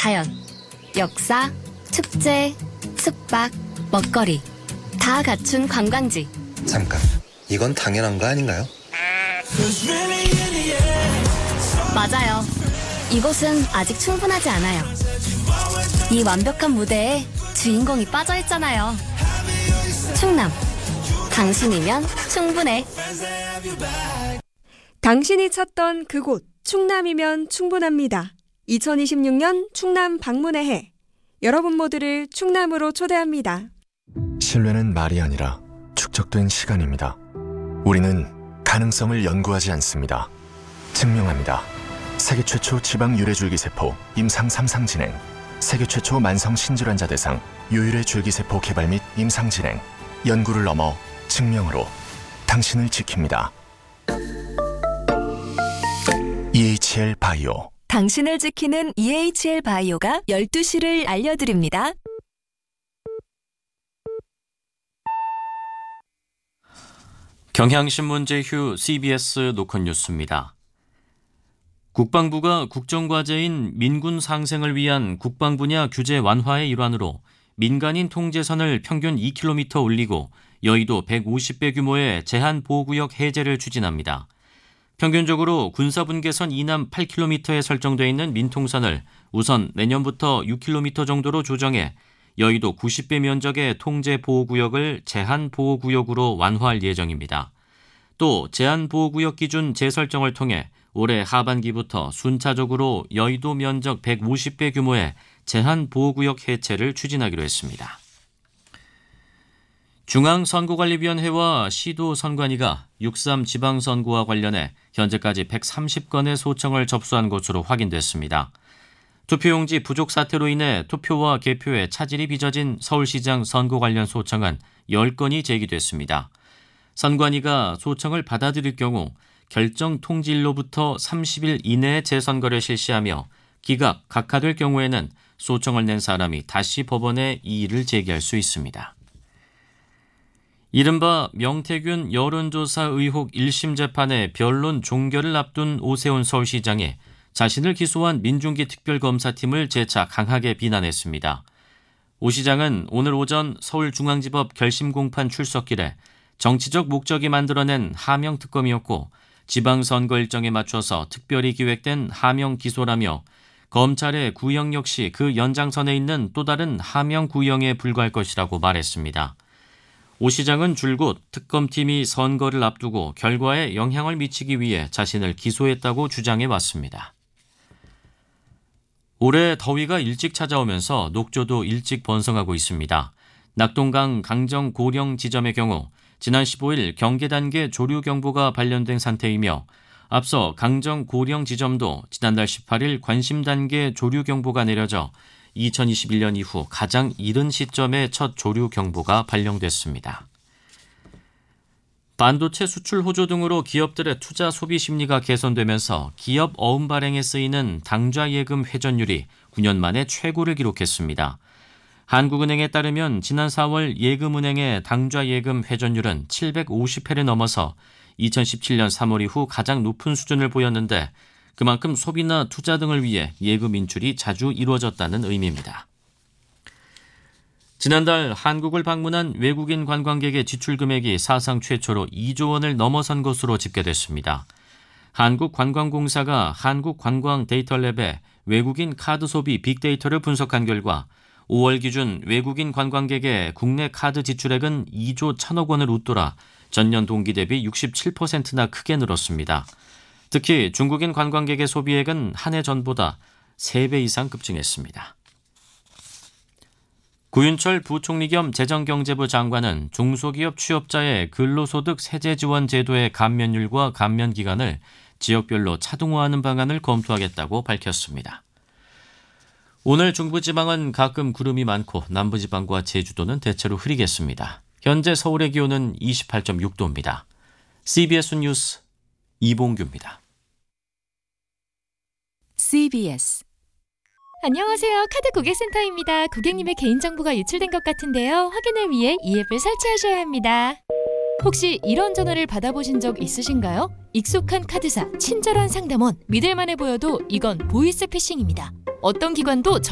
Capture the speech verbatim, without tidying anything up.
자연, 역사, 축제, 숙박, 먹거리 다 갖춘 관광지. 잠깐, 이건 당연한 거 아닌가요? 맞아요. 이곳은 아직 충분하지 않아요. 이 완벽한 무대에 주인공이 빠져있잖아요. 충남, 당신이면 충분해. 당신이 찾던 그곳 충남이면 충분합니다. 이천이십육 년 충남 방문의 해. 여러분 모두를 충남으로 초대합니다. 신뢰는 말이 아니라 축적된 시간입니다. 우리는 가능성을 연구하지 않습니다. 증명합니다. 세계 최초 지방 유래 줄기세포 임상 삼 상 진행, 세계 최초 만성 신질환자 대상 유일의 줄기세포 개발 및 임상 진행, 연구를 넘어 증명으로 당신을 지킵니다. 이에이치엘 바이오. 당신을 지키는 이에이치엘 바이오가 열두 시를 알려드립니다. 경향신문 제휴 씨비에스 노컷 뉴스입니다. 국방부가 국정과제인 민군 상생을 위한 국방 분야 규제 완화의 일환으로 민간인 통제선을 평균 이 킬로미터 올리고 여의도 백오십 배 규모의 제한보호구역 해제를 추진합니다. 평균적으로 군사분계선 이남 팔 킬로미터에 설정돼 있는 민통선을 우선 내년부터 육 킬로미터 정도로 조정해 여의도 구십 배 면적의 통제보호구역을 제한보호구역으로 완화할 예정입니다. 또 제한보호구역 기준 재설정을 통해 올해 하반기부터 순차적으로 여의도 면적 백오십 배 규모의 제한보호구역 해체를 추진하기로 했습니다. 중앙선거관리위원회와 시도선관위가 육삼 지방선거와 관련해 현재까지 백삼십 건의 소청을 접수한 것으로 확인됐습니다. 투표용지 부족 사태로 인해 투표와 개표에 차질이 빚어진 서울시장 선거 관련 소청은 열 건이 제기됐습니다. 선관위가 소청을 받아들일 경우 결정 통지일로부터 삼십 일 이내에 재선거를 실시하며 기각, 각하될 경우에는 소청을 낸 사람이 다시 법원에 이의를 제기할 수 있습니다. 이른바 명태균 여론조사 의혹 일 심 재판의 변론 종결을 앞둔 오세훈 서울시장이 자신을 기소한 민중기 특별검사팀을 재차 강하게 비난했습니다. 오 시장은 오늘 오전 서울중앙지법 결심공판 출석길에 정치적 목적이 만들어낸 하명 특검이었고 지방선거 일정에 맞춰서 특별히 기획된 하명 기소라며 검찰의 구형 역시 그 연장선에 있는 또 다른 하명 구형에 불과할 것이라고 말했습니다. 오 시장은 줄곧 특검팀이 선거를 앞두고 결과에 영향을 미치기 위해 자신을 기소했다고 주장해 왔습니다. 올해 더위가 일찍 찾아오면서 녹조도 일찍 번성하고 있습니다. 낙동강 강정 고령 지점의 경우 지난 십오 일 경계 단계 조류 경보가 발령된 상태이며 앞서 강정 고령 지점도 지난달 십팔 일 관심 단계 조류 경보가 내려져 이천이십일 년 이후 가장 이른 시점에 첫 조류 경보가 발령됐습니다. 반도체 수출 호조 등으로 기업들의 투자 소비 심리가 개선되면서 기업 어음 발행에 쓰이는 당좌 예금 회전율이 구 년 만에 최고를 기록했습니다. 한국은행에 따르면 지난 사월 예금은행의 당좌 예금 회전율은 칠백오십 회를 넘어서 이천십칠 년 삼월 이후 가장 높은 수준을 보였는데 그만큼 소비나 투자 등을 위해 예금 인출이 자주 이루어졌다는 의미입니다. 지난달 한국을 방문한 외국인 관광객의 지출 금액이 사상 최초로 이조 원을 넘어선 것으로 집계됐습니다. 한국관광공사가 한국관광데이터랩에 외국인 카드 소비 빅데이터를 분석한 결과 오월 기준 외국인 관광객의 국내 카드 지출액은 이조 천억 원을 웃돌아 전년 동기 대비 육십칠 퍼센트나 크게 늘었습니다. 특히 중국인 관광객의 소비액은 한 해 전보다 세 배 이상 급증했습니다. 구윤철 부총리 겸 재정경제부 장관은 중소기업 취업자의 근로소득 세제 지원 제도의 감면율과 감면기간을 지역별로 차등화하는 방안을 검토하겠다고 밝혔습니다. 오늘 중부지방은 가끔 구름이 많고 남부지방과 제주도는 대체로 흐리겠습니다. 현재 서울의 기온은 이십팔 점 육 도입니다. 씨비에스 뉴스 이봉규입니다. 씨비에스 안녕하세요. 카드 고객센터입니다. 고객님의 개인정보가 유출된 것 같은데요. 확인을 위해 이 앱을 설치하셔야 합니다. 혹시 이런 전화를 받아보신 적 있으신가요? 익숙한 카드사, 친절한 상담원, 믿을만해 보여도 이건 보이스피싱입니다. 어떤 기관도